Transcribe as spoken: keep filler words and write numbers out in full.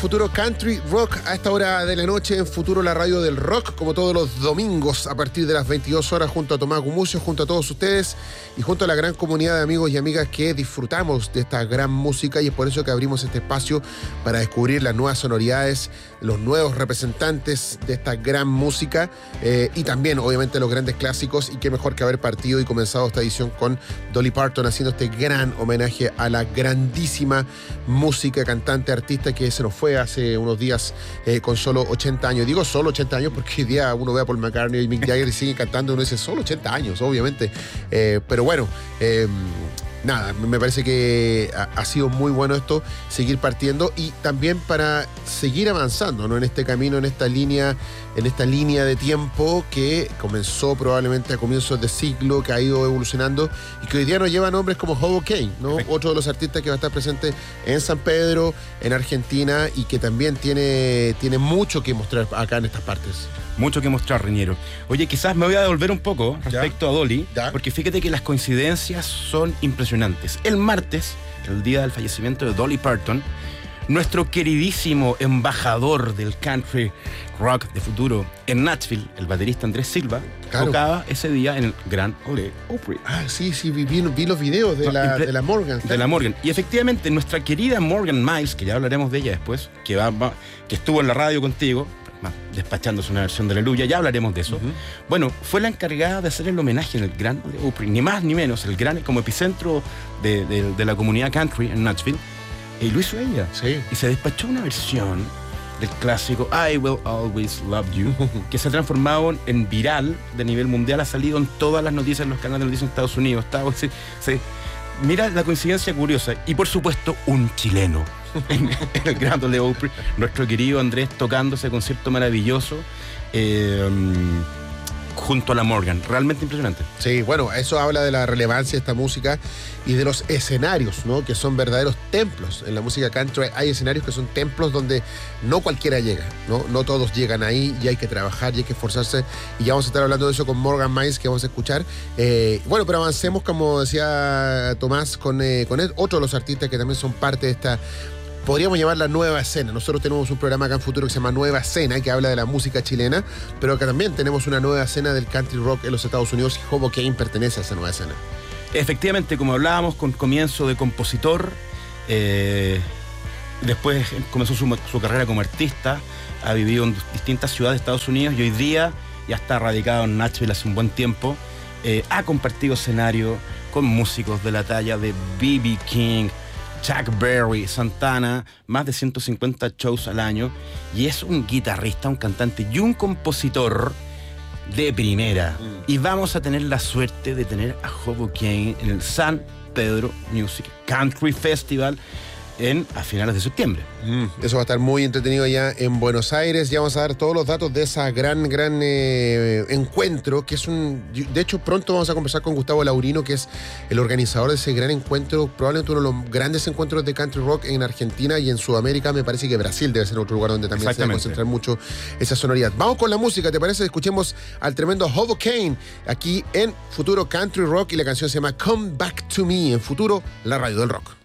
Futuro Country Rock a esta hora de la noche en Futuro, la radio del rock, como todos los domingos a partir de las veintidós horas, junto a Tomás Gumucio, junto a todos ustedes y junto a la gran comunidad de amigos y amigas que disfrutamos de esta gran música, y es por eso que abrimos este espacio para descubrir las nuevas sonoridades, los nuevos representantes de esta gran música eh, y también obviamente los grandes clásicos. Y qué mejor que haber partido y comenzado esta edición con Dolly Parton haciendo este gran homenaje a la grandísima música, cantante, artista que se nos fue hace unos días eh, con solo ochenta años. Digo solo ochenta años porque hoy día uno ve a Paul McCartney y Mick Jagger y siguen cantando, uno dice solo ochenta años, obviamente. Eh, pero bueno, eh, nada, me parece que ha, ha sido muy bueno esto, seguir partiendo y también para seguir avanzando, ¿no? En este camino, en esta línea, en esta línea de tiempo que comenzó probablemente a comienzos de siglo, que ha ido evolucionando y que hoy día nos lleva nombres como Hoboken, ¿no? Sí. Otro de los artistas que va a estar presente en San Pedro, en Argentina, y que también tiene, tiene mucho que mostrar acá en estas partes. Mucho que mostrar, Reñero. Oye, quizás me voy a devolver un poco respecto ¿Ya? a Dolly, ¿Ya? porque fíjate que las coincidencias son impresionantes. El martes, el día del fallecimiento de Dolly Parton, nuestro queridísimo embajador del country rock de futuro en Nashville, el baterista Andrés Silva, claro, tocaba ese día en el Grand Ole Opry. Ah, sí, sí, vi, vi los videos de, no, la, de la Morgan. De la Morgan. Y efectivamente, nuestra querida Morgan Miles, que ya hablaremos de ella después, que, va, va, que estuvo en la radio contigo, despachándose una versión de Aleluya, ya hablaremos de eso. Uh-huh. Bueno, fue la encargada de hacer el homenaje en el Grand Ole Opry, ni más ni menos, el gran, como epicentro de, de, de la comunidad country en Nashville, y lo hizo ella. Sí. Y se despachó una versión del clásico I Will Always Love You, que se ha transformado en viral de nivel mundial, ha salido en todas las noticias, en los canales de noticias en Estados Unidos. Está, se, se, mira la coincidencia curiosa. Y por supuesto, un chileno en, en el Grand Ole Opry, nuestro querido Andrés tocando ese concierto maravilloso eh, junto a la Morgan. Realmente impresionante. Sí, bueno, eso habla de la relevancia de esta música y de los escenarios, ¿no? Que son verdaderos templos. En la música country hay escenarios que son templos donde no cualquiera llega, ¿no? No todos llegan ahí y hay que trabajar y hay que esforzarse. Y ya vamos a estar hablando de eso con Morgan Miles, que vamos a escuchar. Eh, bueno, pero avancemos, como decía Tomás, con, eh, con él, otro de los artistas que también son parte de esta, podríamos llamarla nueva escena. Nosotros tenemos un programa acá en Futuro que se llama Nueva Escena, que habla de la música chilena, pero acá también tenemos una nueva escena del country rock en los Estados Unidos y Hoboken pertenece a esa nueva escena. Efectivamente, como hablábamos, con comienzo de compositor, eh, después comenzó su, su carrera como artista, ha vivido en distintas ciudades de Estados Unidos y hoy día ya está radicado en Nashville hace un buen tiempo. Eh, ha compartido escenario con músicos de la talla de B B King, Chuck Berry, Santana, más de ciento cincuenta shows al año, y es un guitarrista, un cantante y un compositor de primera. Mm. Y vamos a tener la suerte de tener a Hoboken en el San Pedro Music Country Festival en, a finales de septiembre. Mm, eso va a estar muy entretenido allá en Buenos Aires. Ya vamos a dar todos los datos de ese gran, gran eh, encuentro, que es un... De hecho, pronto vamos a conversar con Gustavo Laurino, que es el organizador de ese gran encuentro, probablemente uno de los grandes encuentros de country rock en Argentina y en Sudamérica. Me parece que Brasil debe ser otro lugar donde también se va a concentrar mucho esa sonoridad. Vamos con la música, ¿te parece? Escuchemos al tremendo Hoboken aquí en Futuro Country Rock, y la canción se llama Come Back to Me, en Futuro, la radio del rock.